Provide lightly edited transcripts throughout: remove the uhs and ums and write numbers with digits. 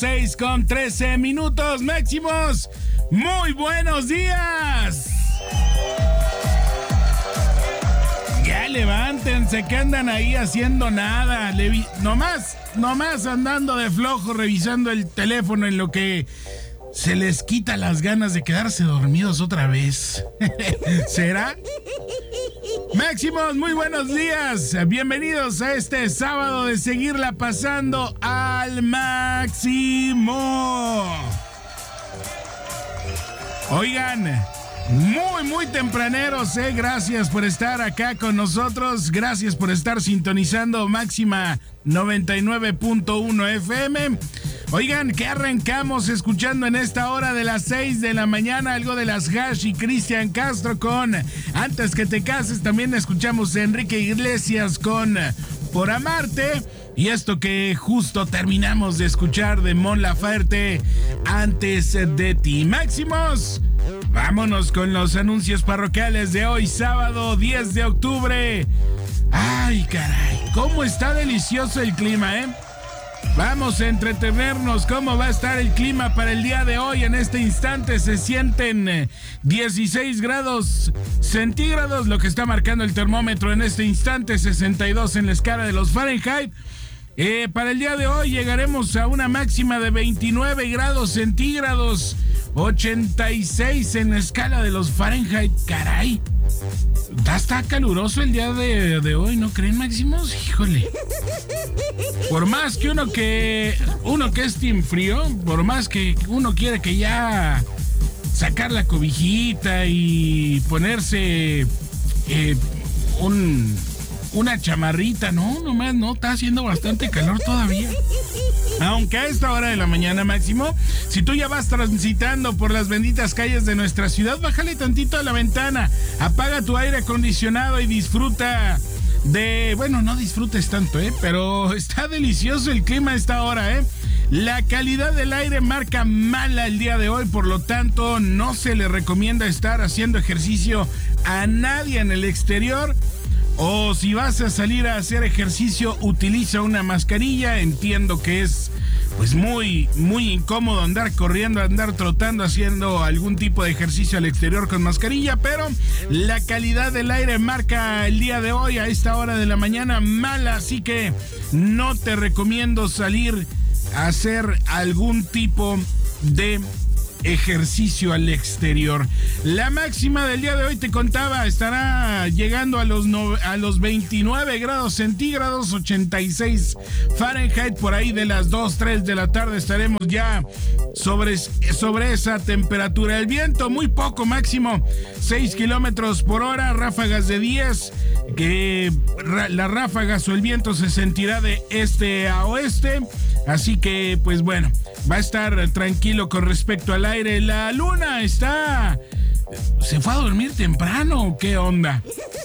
6:13 máximos. Muy buenos días. Ya levántense, que andan ahí haciendo nada. Nomás andando de flojo, revisando el teléfono en lo que se les quita las ganas de quedarse dormidos otra vez. ¿Será? Máximos, muy buenos días. Bienvenidos a este sábado de seguirla pasando al máximo. Oigan, muy tempraneros, gracias por estar acá con nosotros, gracias por estar sintonizando Máxima 99.1 FM. Oigan, que arrancamos escuchando en esta hora de las 6 de la mañana algo de las Hash y Cristian Castro con Antes que te cases. También escuchamos a Enrique Iglesias con Por amarte. Y esto que justo terminamos de escuchar de Mon Laferte, Antes de ti. Máximos, vámonos con los anuncios parroquiales de hoy, sábado 10 de octubre. Ay, caray, cómo está delicioso el clima, ¿eh? Vamos a entretenernos. ¿Cómo va a estar el clima para el día de hoy? En este instante se sienten 16 grados centígrados, lo que está marcando el termómetro en este instante, 62 en la escala de los Fahrenheit. Para el día de hoy llegaremos a una máxima de 29 grados centígrados, 86 en la escala de los Fahrenheit. Caray, está caluroso el día de hoy, ¿no creen, Máximos? Híjole. Por más que uno que es team frío, por más que uno quiere que ya sacar la cobijita y ponerse una chamarrita, nomás no, está haciendo bastante calor todavía. Aunque a esta hora de la mañana, Máximo, si tú ya vas transitando por las benditas calles de nuestra ciudad, bájale tantito a la ventana, apaga tu aire acondicionado y disfruta de... Bueno, no disfrutes tanto, pero está delicioso el clima a esta hora, La calidad del aire marca mala el día de hoy, por lo tanto, no se le recomienda estar haciendo ejercicio a nadie en el exterior. O si vas a salir a hacer ejercicio, utiliza una mascarilla. Entiendo que es pues muy incómodo andar corriendo, andar trotando, haciendo algún tipo de ejercicio al exterior con mascarilla, pero la calidad del aire marca el día de hoy a esta hora de la mañana mala, así que no te recomiendo salir a hacer algún tipo de ejercicio al exterior. La máxima del día de hoy, te contaba, estará llegando a los 29 grados centígrados, 86 Fahrenheit. Por ahí de las 3 de la tarde estaremos ya sobre esa temperatura. El viento muy poco, Máximo 6 kilómetros por hora, ráfagas de 10, que las ráfagas o el viento se sentirá de este a oeste, así que pues bueno, va a estar tranquilo con respecto al aire. La luna ¿se fue a dormir temprano? ¿Qué onda?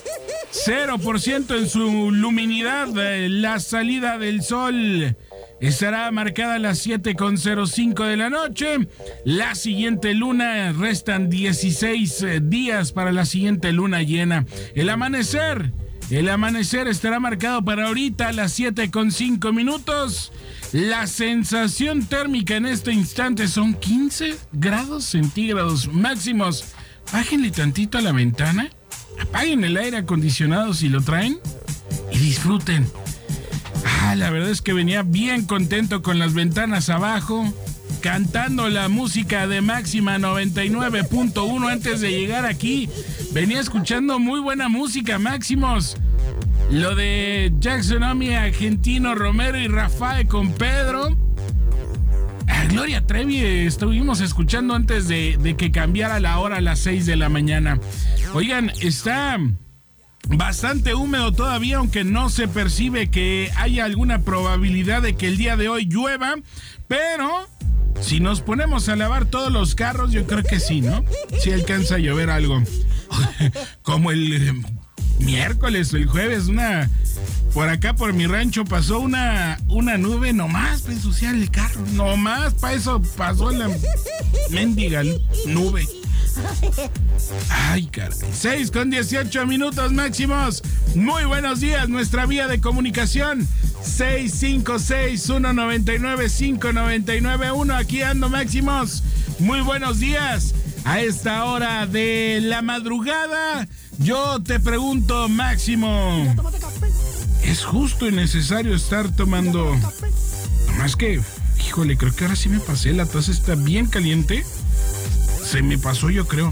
0% en su luminidad. La salida del sol estará marcada a las 7:05 de la noche. La siguiente luna, restan 16 días para la siguiente luna llena. El amanecer estará marcado para ahorita a las 7:05. La sensación térmica en este instante son 15 grados centígrados. Máximos, bájenle tantito a la ventana, apaguen el aire acondicionado si lo traen y disfruten. La verdad es que venía bien contento con las ventanas abajo, cantando la música de Máxima 99.1 antes de llegar aquí. Venía escuchando muy buena música, Máximos. Lo de Jackson Omi, Argentino, Romero y Rafael con Pedro. A Gloria Trevi estuvimos escuchando antes de que cambiara la hora a las 6 de la mañana. Oigan, está bastante húmedo todavía, aunque no se percibe que haya alguna probabilidad de que el día de hoy llueva, pero si nos ponemos a lavar todos los carros, yo creo que sí, ¿no? Sí alcanza a llover algo. Como el miércoles o el jueves, por acá por mi rancho pasó una nube nomás para ensuciar el carro, nomás para eso pasó la mendiga nube. Ay, caray. 6:18 Máximos. Muy buenos días. Nuestra vía de comunicación 656-199-5991. Aquí ando, Máximos. Muy buenos días. A esta hora de la madrugada, yo te pregunto, Máximo, ¿es justo y necesario estar tomando? Nomás que, híjole, creo que ahora sí me pasé. La taza está bien caliente. Se me pasó, yo creo.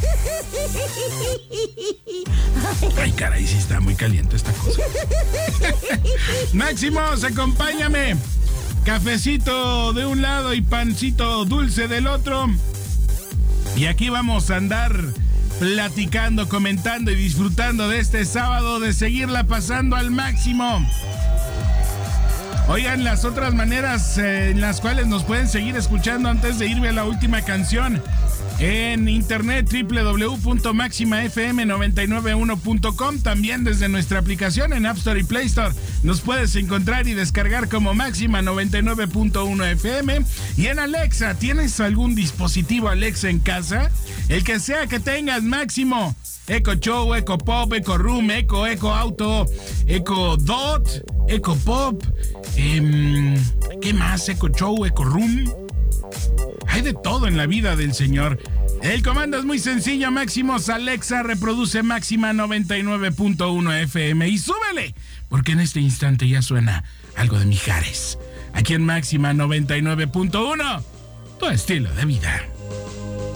Ay, caray, sí está muy caliente esta cosa. Máximos, acompáñame. Cafecito de un lado y pancito dulce del otro. Y aquí vamos a andar platicando, comentando y disfrutando de este sábado, de seguirla pasando al máximo. Oigan, las otras maneras en las cuales nos pueden seguir escuchando antes de irme a la última canción. En internet, www.maximafm991.com. También desde nuestra aplicación en App Store y Play Store nos puedes encontrar y descargar como Máxima 99.1 FM. Y en Alexa, ¿tienes algún dispositivo Alexa en casa? El que sea que tengas, Máximo. Echo Show, Echo Pop, Echo Room, Echo Auto, Echo Dot, Echo Pop. ¿Qué más? Echo Show, Echo Room. Hay de todo en la vida del señor. El comando es muy sencillo, Máximos. Alexa, reproduce Máxima 99.1 FM y súbele, porque en este instante ya suena algo de Mijares. Aquí en Máxima 99.1, tu estilo de vida.